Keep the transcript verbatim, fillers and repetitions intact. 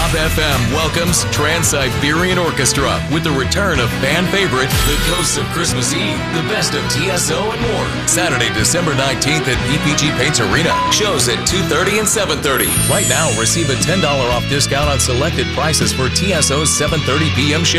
Pop F M welcomes Trans-Siberian Orchestra with the return of fan favorite, The Ghosts of Christmas Eve, the best of T S O and more. Saturday, December nineteenth at P P G Paints Arena. Shows at two thirty and seven thirty. Right now, receive a ten dollars off discount on selected prices for T S O's seven thirty p.m. show.